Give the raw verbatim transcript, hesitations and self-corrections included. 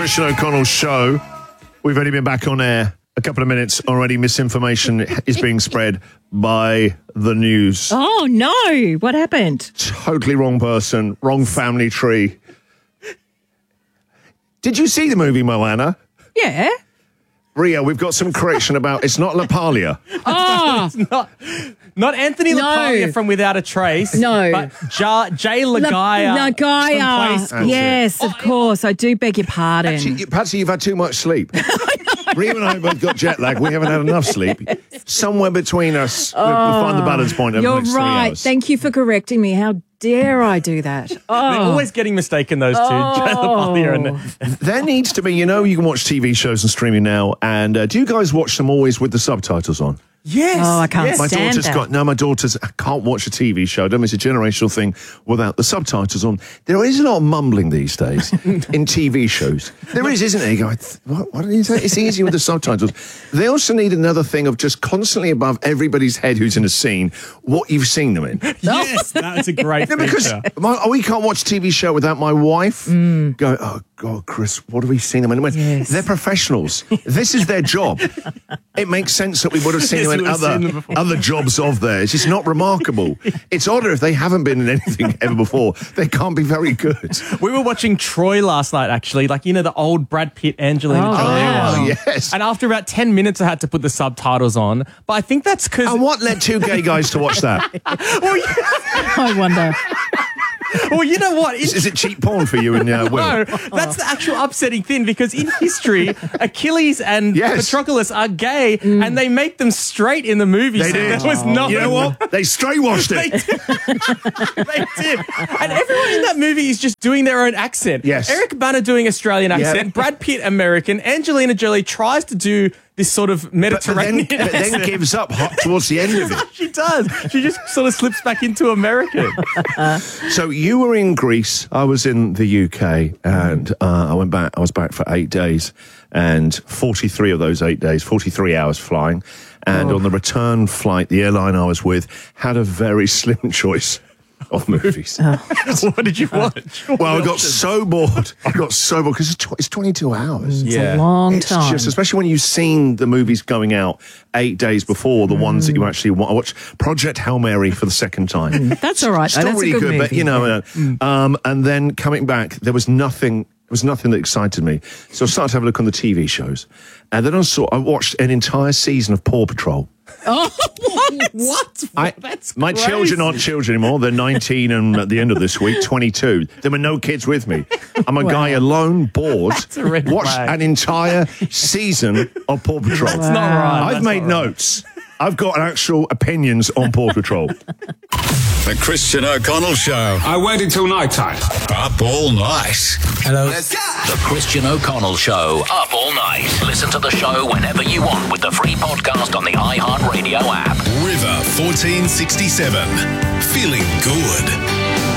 Christian O'Connell show. We've only been back on air a couple of minutes already. Misinformation is being spread by the news. Oh, no. What happened? Totally wrong person, wrong family tree. Did you see the movie, Moana? Yeah. Ria, we've got some correction about it's not La Paglia. Oh. It's not, not Anthony No. LaPaglia from Without a Trace. No. But ja, Jay Lagaya. La- Lagaya. from Play School. Yes, of course. I do beg your pardon. Actually, you- Patsy, you've had too much sleep. Ria and I both got jet lag. We haven't had enough sleep. Somewhere between us, we'll, we'll find the balance point over You're the next three right. hours. Thank you for correcting me. How dare I do that? They're Oh. always getting mistaken, those two. Jay LaPaglia and There needs to be, you know, you can watch T V shows and streaming now, and uh, do you guys watch them always with the subtitles on? Yes. Oh, I can't yes. My stand daughter's that. got, no, my daughter's, I can't watch a T V show. I don't know, it's a generational thing without the subtitles on. There is a lot of mumbling these days in T V shows. There is, isn't there? You go, what, what did you say? It's easy with the subtitles. They also need another thing of just constantly above everybody's head who's in a scene, what you've seen them in. Yes, that's a great No, because feature. my, we can't watch a T V show without my wife Mm. going, oh, God, Chris, what have we seen them in? When Yes. They're professionals. This is their job. It makes sense that we would have seen Yes, them in we would have other, seen them before. other jobs of theirs. It's not remarkable. It's odder if they haven't been in anything ever before. They can't be very good. We were watching Troy last night, actually. Like, you know, the old Brad Pitt, Angelina Oh, Jolie. wow. Oh, yes. And after about ten minutes, I had to put the subtitles on. But I think that's because... And what led two gay guys to watch that? I wonder. Well, you know what? Is, is it cheap porn for you and uh, Will? No, that's the actual upsetting thing, because in history, Achilles and Yes. Patroclus are gay, and they make them straight in the movie. They so did. There was no, You know what? They straight washed They it. did. They did. And everyone in that movie is just doing their own accent. Yes. Eric Bana doing Australian accent, Yeah. Brad Pitt American, Angelina Jolie tries to do this sort of But, but, Mediterranean then, but then accent. gives up hot towards the end of it. She does. She just sort of slips back into American. So you were in Greece, I was in the U K, and uh, I went back. I was back for eight days, and forty-three of those eight days, forty-three hours flying. And on the return flight, the airline I was with had a very slim choice of movies. What did you watch? Well, I got so bored. I got so bored because it's, tw- it's twenty-two hours. It's Yeah. a long It's time. just, especially when you've seen the movies going out eight days before, the ones that you actually want. I watched Project Hail Mary for the second time. That's all right. though. Still That's really a good, good, movie. but you know, uh, um, and then coming back, there was nothing. There was nothing that excited me. So I started to have a look on the T V shows, and then I saw. I watched an entire season of Paw Patrol. Oh, what? What? I, That's my crazy. children aren't children anymore. They're nineteen, and at the end of this week, twenty-two. There were no kids with me. I'm a Wow. guy alone, bored. a red Watched flag. an entire season of Paw Patrol. That's not right. I've That's made not right. notes. I've got actual opinions on Paw Patrol. The Christian O'Connell Show. I waited till night time. Up all night. Hello. The Christian O'Connell Show, up all night. Listen to the show whenever you want with the free podcast on the iHeartRadio app. River fourteen sixty-seven. Feeling good.